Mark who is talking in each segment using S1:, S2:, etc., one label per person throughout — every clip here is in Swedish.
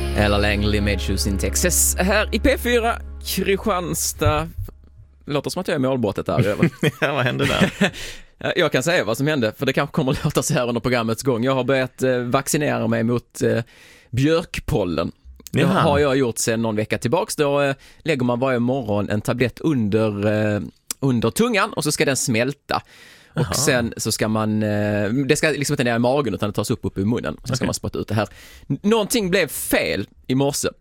S1: Eller Langley Made Shoes in Texas. Här i P4, Kristianstad. Låter som att jag är målbrottet där.
S2: Ja, vad hände där?
S1: Jag kan säga vad som hände, för det kanske kommer att låta så här under programmets gång. Jag har börjat vaccinera mig mot björkpollen. Det har jag gjort sedan någon vecka tillbaks. Då lägger man varje morgon en tablett under tungan och så ska den smälta. Och sen så ska man, det ska liksom inte ner i magen utan det tas upp i munnen. Sen ska man spotta ut det här. Någonting blev fel i morse.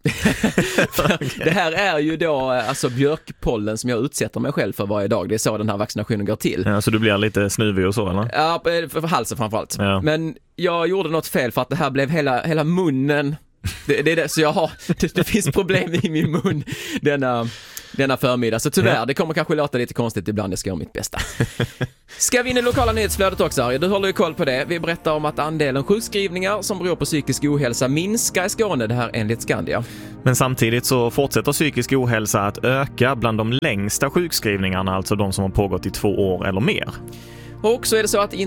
S1: Det här är ju då alltså björkpollen som jag utsätter mig själv för varje dag. Det är så den här vaccinationen går till.
S2: Ja, så du blir lite snuvig och så, eller?
S1: Ja, för halsen framförallt.
S2: Ja.
S1: Men jag gjorde något fel för att det här blev hela munnen. Det är det, så det finns problem i min mun denna förmiddag. Så tyvärr, det kommer kanske låta lite konstigt ibland. Det ska jag göra mitt bästa. Ska vi in i lokala nyhetsflödet också, Harry? Du håller ju koll på det. Vi berättar om att andelen sjukskrivningar som beror på psykisk ohälsa minskar i Skåne, det här enligt Skandia.
S2: Men samtidigt så fortsätter psykisk ohälsa att öka bland de längsta sjukskrivningarna, alltså de som har pågått i 2 år eller mer.
S1: Och så är det så att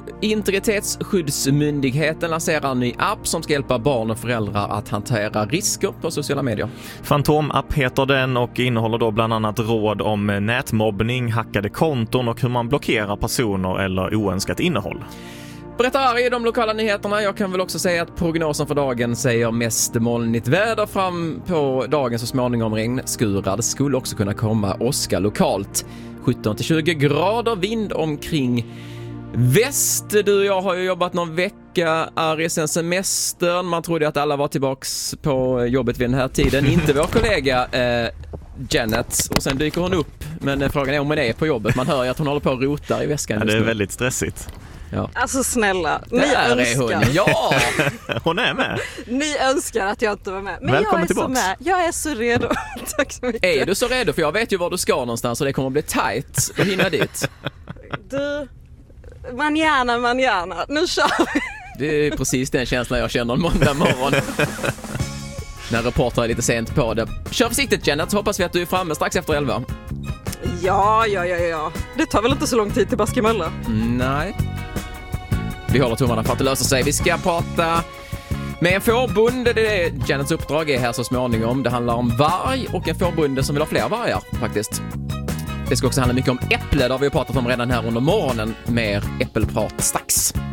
S1: Integritetsskyddsmyndigheten lanserar en ny app som ska hjälpa barn och föräldrar att hantera risker på sociala medier.
S2: Fantom-app heter den och innehåller då bland annat råd om nätmobbning, hackade konton och hur man blockerar personer eller oönskat innehåll.
S1: Berättar här i de lokala nyheterna. Jag kan väl också säga att prognosen för dagen säger mest molnigt väder fram på dagen, så småningom regnskurar. Det skulle också kunna komma åska lokalt. 17-20 grader, vind omkring väst. Du och jag har ju jobbat någon vecka Ari sen semestern. Man trodde att alla var tillbaks på jobbet vid den här tiden. Inte vår kollega Janet. Och sen dyker hon upp. Men frågan är om hon är på jobbet. Man hör ju att hon håller på och rotar i väskan.
S2: Ja, det är väldigt stressigt.
S1: Ja.
S3: Alltså snälla, ni
S1: där
S3: önskar.
S1: är hon. Ja!
S2: Hon är med.
S3: Ni önskar att jag inte var med. Men
S2: välkommen
S3: jag är
S2: tillbaks.
S3: så med. Jag är så redo. Tack så mycket.
S1: Är du så redo? För jag vet ju var du ska någonstans och det kommer att bli tight att hinna dit.
S3: Du, manjana. Nu kör vi.
S1: Det är precis den känslan jag känner en måndag morgon. När reportrar är lite sent på det. Kör försiktigt, Janet, så hoppas vi att du är framme strax efter 11.
S3: Ja. Det tar väl inte så lång tid till Baskemölla?
S1: Nej. Vi håller tummarna för att det löser sig. Vi ska prata med en fårbonde. Det är Janets uppdrag är här så småningom. Det handlar om varg och en fårbonde som vill ha fler vargar faktiskt. Det ska också handla mycket om äpple. Det har vi pratat om redan här under morgonen. Mer äppelprat strax.